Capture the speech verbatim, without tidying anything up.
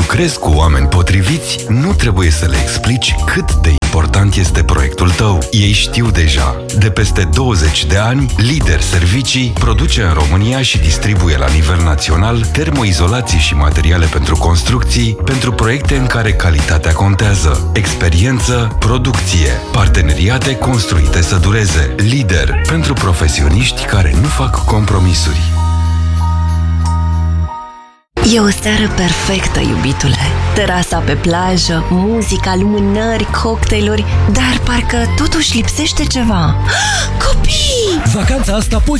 lucrezi cu oameni potriviți, nu trebuie să le explici cât de important este proiectul tău. Ei știu deja. De peste douăzeci de ani, Lider Servicii produce în România și distribuie la nivel național termoizolații și materiale pentru construcții, pentru proiecte în care calitatea contează. Experiență, producție, parteneriate construite să dureze. Lider, pentru profesioniști care nu fac compromisuri. E o seară perfectă, iubitule. Terasa pe plajă, muzica, lumânări, cocktailuri, dar parcă totuși lipsește ceva. Copii! Vacanța asta poți